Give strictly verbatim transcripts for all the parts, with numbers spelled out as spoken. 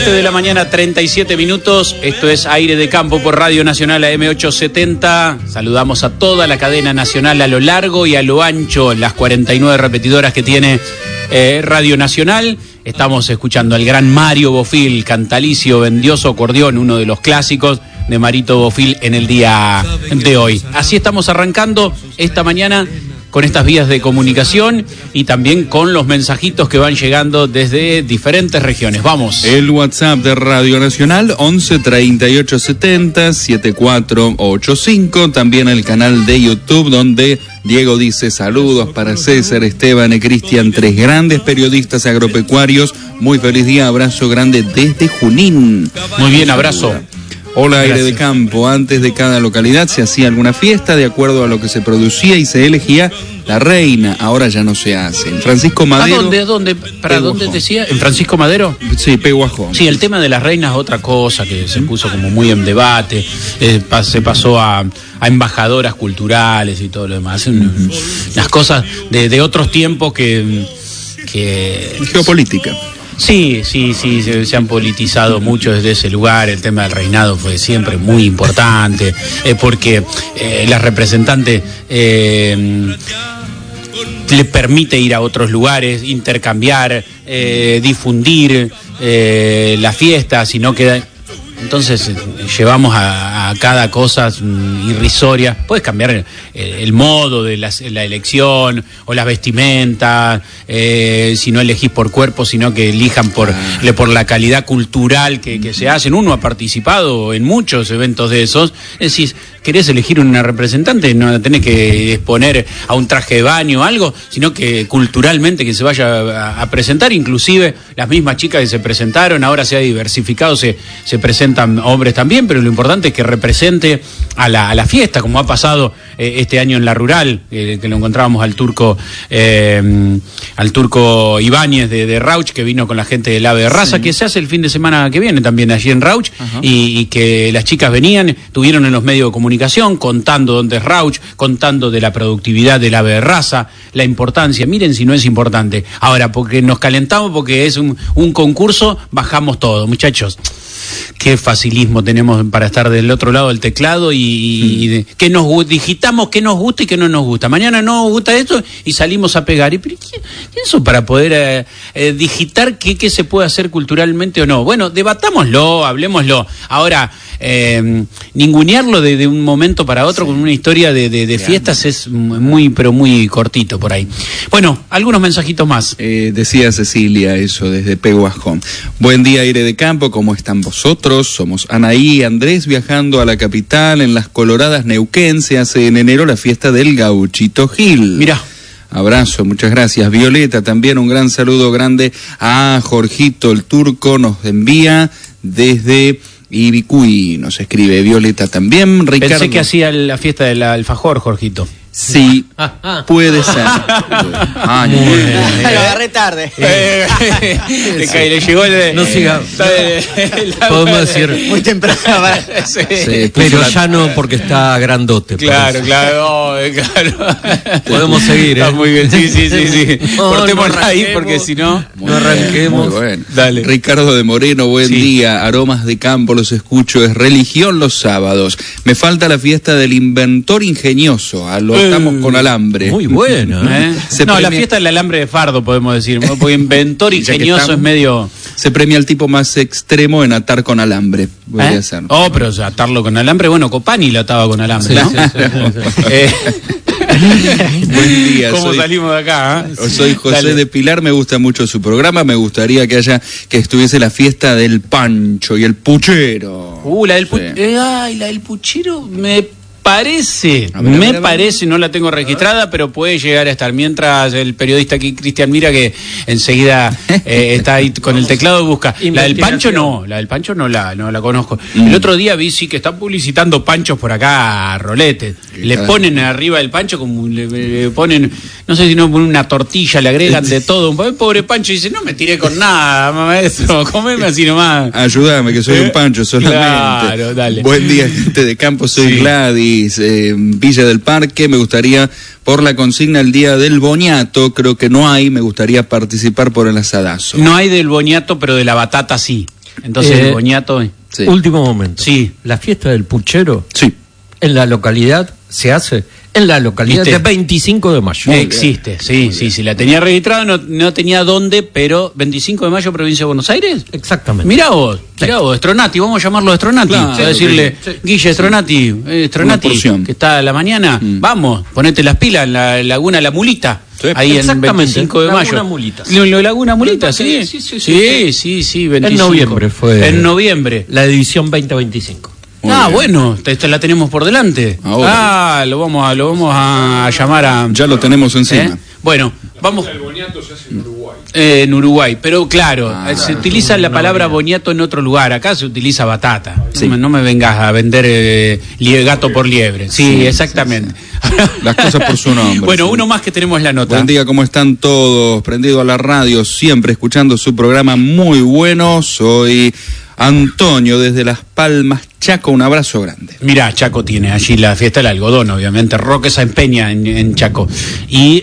siete de la mañana, treinta y siete minutos. Esto es Aire de Campo por Radio Nacional A M ochocientos setenta. Saludamos a toda la cadena nacional a lo largo y a lo ancho, las cuarenta y nueve repetidoras que tiene eh, Radio Nacional. Estamos escuchando al gran Mario Bofill, Cantalicio Vendioso Acordeón, uno de los clásicos de Marito Bofill en el día de hoy. Así estamos arrancando esta mañana con estas vías de comunicación y también con los mensajitos que van llegando desde diferentes regiones. Vamos. El WhatsApp de Radio Nacional, once treinta y ocho setenta setenta y cuatro ochenta y cinco. También el canal de YouTube, donde Diego dice: saludos para César, Esteban y Cristian, tres grandes periodistas agropecuarios. Muy feliz día, abrazo grande desde Junín. Muy bien, abrazo. Hola, Aire de Campo. Antes de cada localidad se hacía alguna fiesta de acuerdo a lo que se producía y se elegía la reina. Ahora ya no se hace. En Francisco Madero. ¿A dónde? ¿Dónde? ¿Para dónde decía? ¿En Francisco Madero? Sí, Peguajón. Sí, el tema de las reinas es otra cosa que se puso como muy en debate. Eh, se pasó a, a embajadoras culturales y todo lo demás. Uh-huh. Las cosas de, de otros tiempos que, que... Geopolítica. Sí, sí, sí, se, se han politizado mucho desde ese lugar. El tema del reinado fue siempre muy importante, eh, porque eh, la representante eh, le permite ir a otros lugares, intercambiar, eh, difundir eh, la fiesta, si no queda... Entonces llevamos a, a cada cosa irrisoria. Puedes cambiar el, el modo de la, la elección o las vestimentas, eh, si no elegís por cuerpo, sino que elijan por, ah. por la calidad cultural que, que se hacen. Uno ha participado en muchos eventos de esos. Es decir, querés elegir una representante, no la tenés que exponer a un traje de baño o algo, sino que culturalmente que se vaya a, a presentar. Inclusive las mismas chicas que se presentaron, ahora se ha diversificado, se, se presentan hombres también, pero lo importante es que represente a la, a la fiesta, como ha pasado eh, este año en la rural, eh, que lo encontrábamos al turco eh, al turco Ibáñez de, de Rauch, que vino con la gente del Ave de Raza, sí. Que se hace el fin de semana que viene también allí en Rauch, y, y que las chicas venían, estuvieron en los medios de comunicación contando dónde es Rauch, contando de la productividad del Ave de Raza, la importancia. Miren si no es importante. Ahora, porque nos calentamos, porque es un, un concurso, bajamos todo, muchachos. Qué facilismo tenemos para estar del otro lado del teclado y, y de, que nos digitamos qué nos gusta y qué no nos gusta. Mañana no nos gusta esto y salimos a pegar. ¿Y pero qué, qué eso para poder eh, eh, digitar qué, qué se puede hacer culturalmente o no? Bueno, debatámoslo, hablemoslo. Ahora, eh, ningunearlo de, de un momento para otro, sí, con una historia de, de, de fiestas es muy, pero muy cortito por ahí. Bueno, algunos mensajitos más. Eh, decía Cecilia eso desde Peguajón. Buen día, Aire de Campo, ¿cómo están vosotros? Somos Anaí y Andrés viajando a la capital. En las Coloradas Neuquén se hace en enero la fiesta del Gauchito Gil. Mirá. Abrazo, muchas gracias. Violeta, también un gran saludo grande a Jorgito el Turco, nos envía desde Ibicuy, nos escribe Violeta también. Ricardo. Pensé que hacía la fiesta del alfajor, Jorgito. Sí, puede ser. Ah, no, lo agarré tarde. Eh, le, cae, le llegó el... No siga. Podemos decir... Muy temprano. Sí, sí, pero la... ya no, porque está grandote. Claro, claro, oh, claro. Podemos seguir, ¿eh? Está muy bien, sí, sí, sí. sí. No, Cortémosla no ahí, porque si no... No arranquemos. Muy bueno. Dale. Ricardo de Moreno, buen sí. día. Aromas de Campo, los escucho. Es religión los sábados. Me falta la fiesta del inventor ingenioso. A los Estamos con alambre. Muy bueno, ¿eh? Se no, premia... la fiesta del alambre de fardo, podemos decir. Porque inventor ingenioso estamos, es medio... Se premia al tipo más extremo en atar con alambre. Podría ¿Eh? ser. Oh, pero o sea, atarlo con alambre, bueno, Copani lo ataba con alambre, sí, ¿no? Sí, sí, sí. eh... Buen día. ¿Cómo soy, salimos de acá? ¿eh? Soy José Dale. de Pilar, me gusta mucho su programa. Me gustaría que haya que estuviese la fiesta del Pancho y el Puchero. Uh, la del sí. Puchero. Eh, ay, la del Puchero me... Parece, a ver, me a ver, a ver. parece, no la tengo registrada, pero puede llegar a estar. Mientras el periodista aquí, Cristian Mira, que enseguida eh, está ahí con el teclado, busca. La del Pancho no, la del Pancho no la, no la conozco. Mm. El otro día vi, sí, que están publicitando panchos por acá a Rolete. Le claro. ponen arriba del Pancho, como le, le ponen, no sé si no ponen una tortilla, le agregan de todo. El pobre Pancho dice, no me tiré con nada, maestro, comeme así nomás. Ayúdame, que soy un Pancho solamente. Claro, dale. Buen día, gente de Campo, soy sí. Gladys. Eh, Villa del Parque, me gustaría por la consigna el día del boñato, creo que no hay, me gustaría participar por el asadazo. No hay del boñato, pero de la batata sí. Entonces Eh, el boniato... Sí. Último momento. Sí. La fiesta del puchero. Sí. En la localidad se hace en la localidad ¿Viste? de veinticinco de mayo. Muy Existe, bien. sí, Muy sí, bien. sí. La tenía registrada, no, no tenía dónde, pero veinticinco de mayo, provincia de Buenos Aires. Exactamente. Mirá vos, mirá vos, Stronati, vamos a llamarlo Stronati. Claro, a decirle, sí, sí. Guille Stronati, eh, Stronati, que está a la mañana, mm. vamos, ponete las pilas en la Laguna La Mulita. Sí. Ahí en veinticinco de mayo. Laguna Mulita. L Laguna Mulita, sí. Sí, sí, sí. Sí, sí, sí, veinticinco. En noviembre fue. En noviembre. La edición veinte veinticinco. Muy ah, bien. bueno, esta la tenemos por delante. Ahora. Ah, lo vamos a, lo vamos a llamar a... Ya lo tenemos encima. ¿Eh? Bueno, vamos... El boniato se hace en Uruguay. Eh, en Uruguay, pero claro, Ah, se utiliza la palabra no, boniato en otro lugar. Acá se utiliza batata. Sí. No, me, no me vengas a vender eh, lie, gato por liebre. Sí, sí exactamente. Sí, sí. Las cosas por su nombre. Bueno, sí. uno más que tenemos la nota. Buen día, ¿cómo están todos? Prendido a la radio, siempre escuchando su programa muy bueno. Soy Antonio desde Las Palmas, Chaco, un abrazo grande. Mirá, Chaco tiene allí la fiesta del algodón, obviamente. Roque se empeña en, en Chaco. Y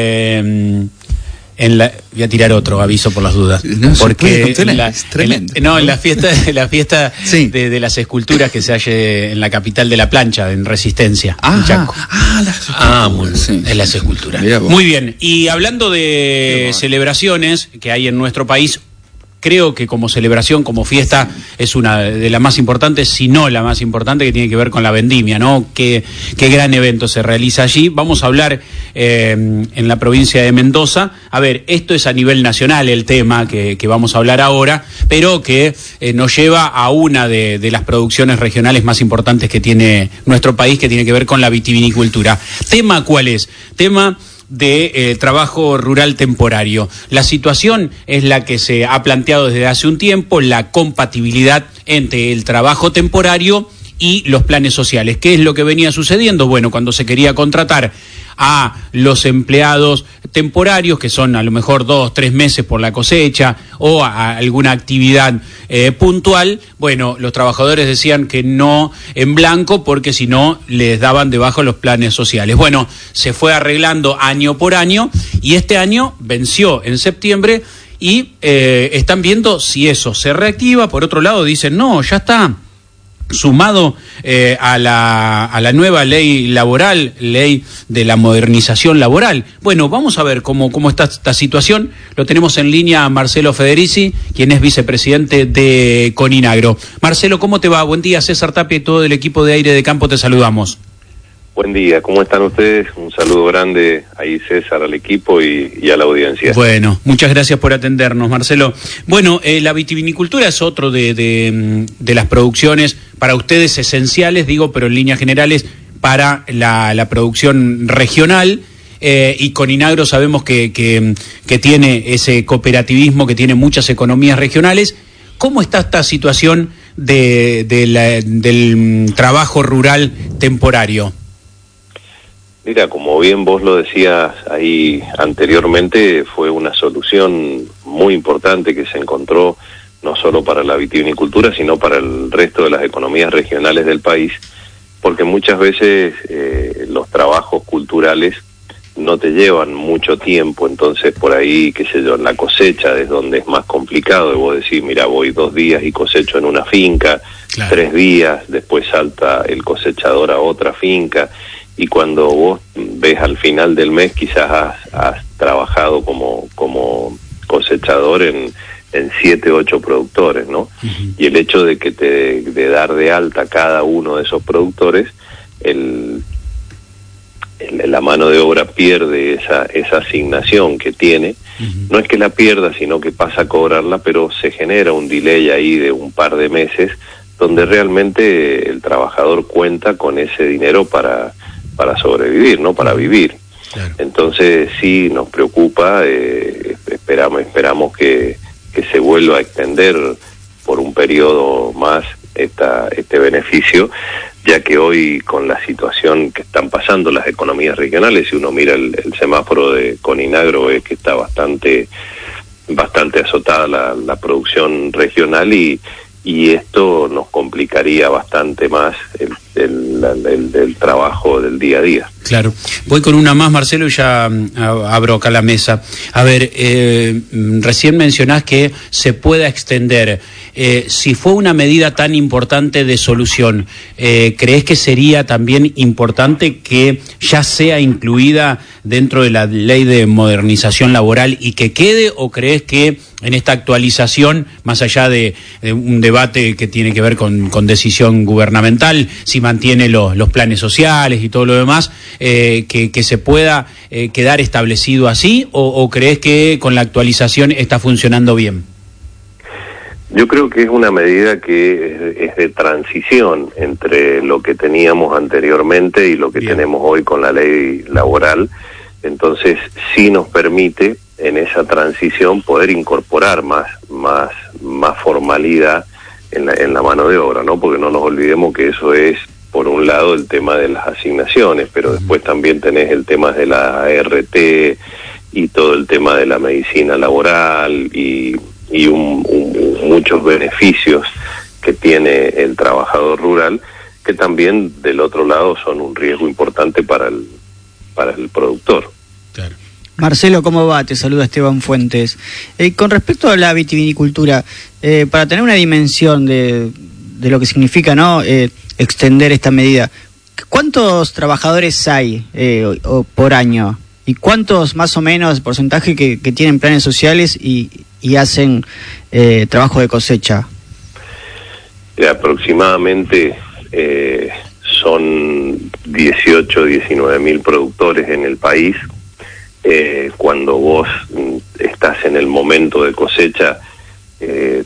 eh, en la, voy a tirar otro aviso por las dudas. No se puede porque contener, en la, es tremendo. en la, no, en la fiesta, en la fiesta Sí. de, de las esculturas que se halle en la capital de la plancha, en Resistencia, Ah, en Chaco. ah, las Ah, muy bien. sí. En las esculturas. Mirá vos. Muy bien. Y hablando de celebraciones que hay en nuestro país, creo que como celebración, como fiesta, es una de las más importantes, si no la más importante, que tiene que ver con la vendimia, ¿no? Qué, qué gran evento se realiza allí. Vamos a hablar eh, en la provincia de Mendoza. A ver, esto es a nivel nacional el tema que, que vamos a hablar ahora, pero que eh, nos lleva a una de, de las producciones regionales más importantes que tiene nuestro país, que tiene que ver con la vitivinicultura. ¿Tema cuál es? Tema de eh, trabajo rural temporario. La situación es la que se ha planteado desde hace un tiempo, la compatibilidad entre el trabajo temporario y los planes sociales. ¿Qué es lo que venía sucediendo? Bueno, cuando se quería contratar a los empleados temporarios, que son a lo mejor dos, tres meses por la cosecha, o a, a alguna actividad eh, puntual, bueno, los trabajadores decían que no en blanco, porque si no les daban debajo los planes sociales. Bueno, se fue arreglando año por año, y este año venció en septiembre, y eh, están viendo si eso se reactiva. Por otro lado dicen, no, ya está sumado eh, a la a la nueva ley laboral, ley de la modernización laboral. Bueno, vamos a ver cómo cómo está esta situación. Lo tenemos en línea a Marcelo Federici, quien es vicepresidente de Coninagro. Marcelo, ¿cómo te va? Buen día, César Tapia y todo el equipo de Aire de Campo, te saludamos. Buen día, ¿cómo están ustedes? Un saludo grande ahí, César, al equipo y, y a la audiencia. Bueno, muchas gracias por atendernos, Marcelo. Bueno, eh, la vitivinicultura es otro de, de, de las producciones para ustedes esenciales, digo, pero en líneas generales para la, la producción regional. Eh, y Coninagro sabemos que, que, que tiene ese cooperativismo, que tiene muchas economías regionales. ¿Cómo está esta situación de, de la, del trabajo rural temporario? Mira, como bien vos lo decías ahí anteriormente, fue una solución muy importante que se encontró no solo para la vitivinicultura, sino para el resto de las economías regionales del país, porque muchas veces eh, los trabajos culturales no te llevan mucho tiempo, entonces por ahí, qué sé yo, en la cosecha es donde es más complicado, de vos decir, mira, voy dos días y cosecho en una finca, claro. tres días, después salta el cosechador a otra finca, y cuando vos ves al final del mes quizás has, has trabajado como, como cosechador en, en siete, ocho productores, ¿no? Uh-huh. Y el hecho de que te de dar de alta cada uno de esos productores, el, el la mano de obra pierde esa, esa asignación que tiene. Uh-huh. No es que la pierda, sino que pasa a cobrarla, pero se genera un delay ahí de un par de meses, donde realmente el trabajador cuenta con ese dinero para para sobrevivir, no para vivir. Claro. Entonces sí nos preocupa, eh, esperamos esperamos que, que se vuelva a extender por un periodo más esta, este beneficio, ya que hoy con la situación que están pasando las economías regionales, si uno mira el, el semáforo de Coninagro, ve que está bastante bastante azotada la, la producción regional y y esto nos complicaría bastante más el, el, el, el trabajo del día a día. Claro. Voy con una más, Marcelo, y ya abro acá la mesa. A ver, eh, recién mencionás que se pueda extender. Eh, si fue una medida tan importante de solución, eh, ¿crees que sería también importante que ya sea incluida dentro de la ley de modernización laboral y que quede, o crees que en esta actualización, más allá de, de un debate que tiene que ver con, con decisión gubernamental, si mantiene los, los planes sociales y todo lo demás, eh, que, que se pueda eh, quedar establecido así, o, o crees que con la actualización está funcionando bien? Yo creo que es una medida que es de transición entre lo que teníamos anteriormente y lo que Bien. tenemos hoy con la ley laboral. Entonces sí nos permite en esa transición poder incorporar más más más formalidad en la, en la mano de obra, ¿no? Porque no nos olvidemos que eso es, por un lado, el tema de las asignaciones, pero después también tenés el tema de la A R T y todo el tema de la medicina laboral y, y un, un, muchos beneficios que tiene el trabajador rural, que también del otro lado son un riesgo importante para el para el productor. Claro. Marcelo, ¿cómo va? Te saluda Esteban Fuentes. Eh, con respecto a la vitivinicultura, eh, para tener una dimensión de, de lo que significa, ¿no?, eh, extender esta medida, ¿cuántos trabajadores hay eh, o, o por año? ¿Y cuántos más o menos porcentaje que, que tienen planes sociales y, y hacen eh, trabajo de cosecha? Eh, aproximadamente eh, son dieciocho, diecinueve mil productores en el país. Eh, cuando vos estás en el momento de cosecha, eh,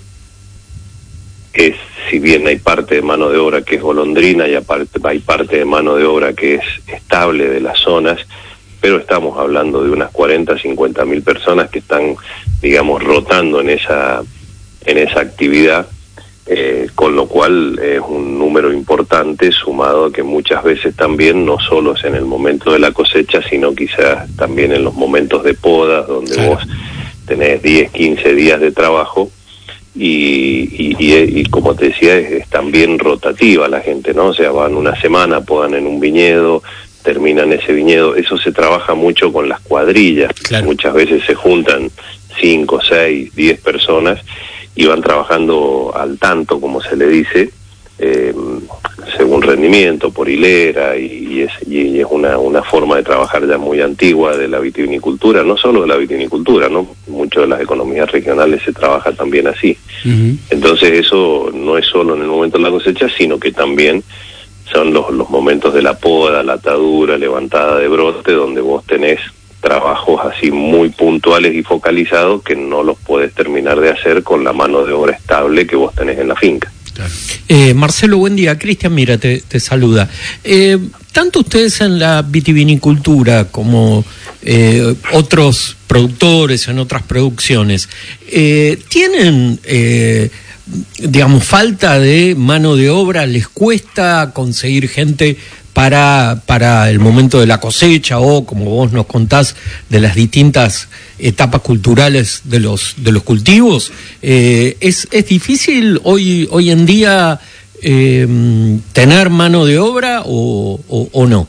es, si bien hay parte de mano de obra que es golondrina y aparte hay parte de mano de obra que es estable de las zonas, pero estamos hablando de unas cuarenta, cincuenta mil personas que están, digamos, rotando en esa en esa actividad, eh, con lo cual es un número importante, sumado a que muchas veces también no solo es en el momento de la cosecha, sino quizás también en los momentos de poda, donde claro. vos tenés diez, quince días de trabajo, y, y, y, y como te decía, es, es también rotativa la gente, ¿no? O sea, van una semana, podan en un viñedo, terminan ese viñedo. Eso se trabaja mucho con las cuadrillas, claro. Muchas veces se juntan cinco, seis, diez personas y van trabajando al tanto, como se le dice, eh, según rendimiento, por hilera, y, y es, y es una, una forma de trabajar ya muy antigua de la vitivinicultura, no solo de la vitivinicultura, ¿no? Muchas de las economías regionales se trabaja también así. Uh-huh. Entonces eso no es solo en el momento de la cosecha, sino que también son los, los momentos de la poda, la atadura, levantada de brote, donde vos tenés trabajos así muy puntuales y focalizados que no los podés terminar de hacer con la mano de obra estable que vos tenés en la finca. Claro. Eh, Marcelo, buen día. Cristian, mira, te, te saluda. Eh, tanto ustedes en la vitivinicultura como eh, otros productores en otras producciones, eh, ¿tienen, eh, digamos, falta de mano de obra? ¿Les cuesta conseguir gente para para el momento de la cosecha, o como vos nos contás de las distintas etapas culturales de los de los cultivos? Eh, es es difícil hoy hoy en día eh, tener mano de obra o, o, o no.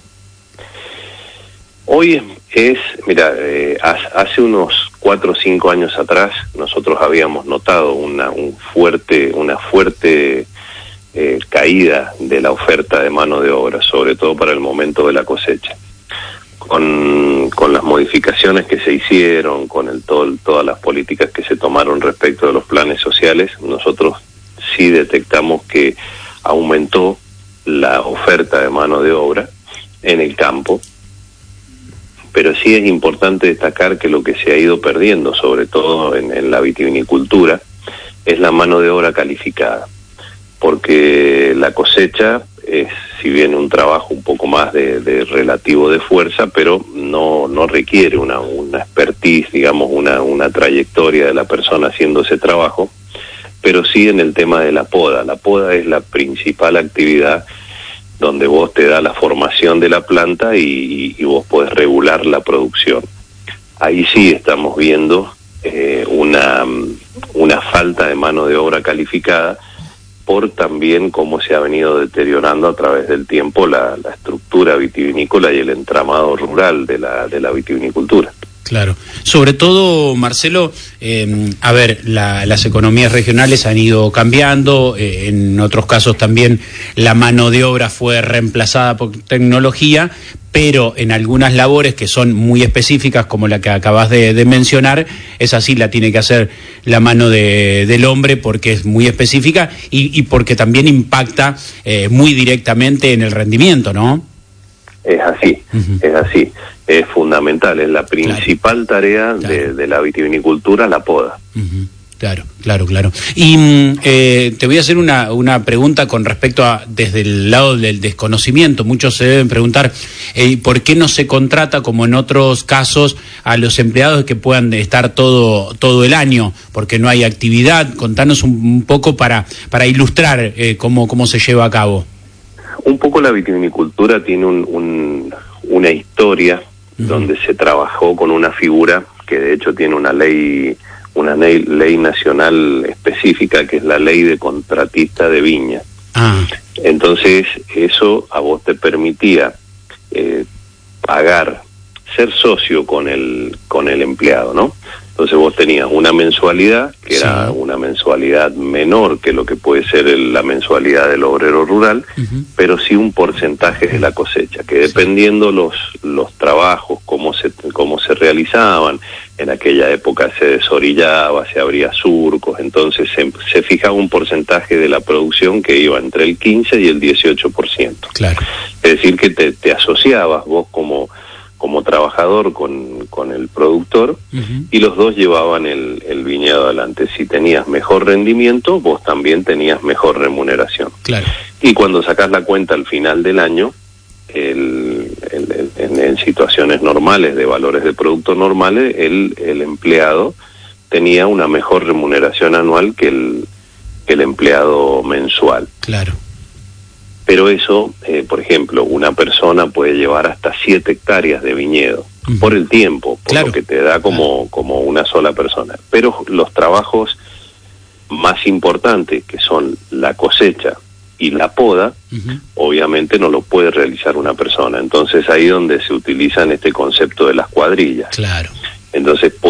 Hoy es, mira, eh, hace unos cuatro o cinco años atrás nosotros habíamos notado una un fuerte una fuerte Eh, caída de la oferta de mano de obra, sobre todo para el momento de la cosecha. Con, con las modificaciones que se hicieron, con el todo, todas las políticas que se tomaron respecto de los planes sociales, nosotros sí detectamos que aumentó la oferta de mano de obra en el campo, pero sí es importante destacar que lo que se ha ido perdiendo, sobre todo en, en la vitivinicultura, es la mano de obra calificada. Porque la cosecha es, si bien un trabajo un poco más de, de relativo de fuerza, pero no no requiere una, una expertise, digamos, una, una trayectoria de la persona haciendo ese trabajo, pero sí en el tema de la poda. La poda es la principal actividad donde vos te da la formación de la planta y, y vos podés regular la producción. Ahí sí estamos viendo eh, una, una falta de mano de obra calificada, por también cómo se ha venido deteriorando a través del tiempo la, la estructura vitivinícola y el entramado rural de la, de la vitivinicultura. Claro. Sobre todo, Marcelo, eh, a ver, la, las economías regionales han ido cambiando, eh, en otros casos también la mano de obra fue reemplazada por tecnología, pero en algunas labores que son muy específicas, como la que acabas de, de mencionar, esa sí la tiene que hacer la mano de, del hombre porque es muy específica y, y porque también impacta eh, muy directamente en el rendimiento, ¿no? Es así, uh-huh. es así. Es fundamental, es la principal claro. tarea claro. De, de la vitivinicultura, la poda. Uh-huh. Claro, claro, claro. Y eh, te voy a hacer una, una pregunta con respecto a, desde el lado del desconocimiento. Muchos se deben preguntar, eh, ¿por qué no se contrata, como en otros casos, a los empleados que puedan estar todo, todo el año? Porque no hay actividad. Contanos un, un poco para, para ilustrar eh, cómo, cómo se lleva a cabo. Un poco la vitivinicultura tiene un, un, una historia uh-huh. donde se trabajó con una figura que de hecho tiene una ley, una ley, ley nacional específica, que es la ley de contratista de viña. Ah. Entonces eso a vos te permitía eh, pagar, ser socio con el, con el empleado, ¿no? Entonces vos tenías una mensualidad, que era sí. una mensualidad menor que lo que puede ser el, la mensualidad del obrero rural, uh-huh. pero sí un porcentaje de la cosecha, que dependiendo sí. los los trabajos, cómo se cómo se realizaban, en aquella época se desorillaba, se abría surcos, entonces se, se fijaba un porcentaje de la producción que iba entre el quince y el dieciocho por ciento. Claro. Es decir, que te, te asociabas vos como... como trabajador con, con el productor uh-huh. y los dos llevaban el, el viñedo adelante. Si tenías mejor rendimiento, vos también tenías mejor remuneración. Claro. Y cuando sacás la cuenta al final del año, el, el, el, en, en situaciones normales, de valores de producto normales, el, el empleado tenía una mejor remuneración anual que el, que el empleado mensual. Claro. Pero eso, eh, por ejemplo, una persona puede llevar hasta siete hectáreas de viñedo, uh-huh. por el tiempo, por claro. lo que te da como, claro. como una sola persona. Pero los trabajos más importantes, que son la cosecha y la poda, uh-huh. obviamente no lo puede realizar una persona. Entonces ahí es donde se utilizan este concepto de las cuadrillas. Claro. Entonces,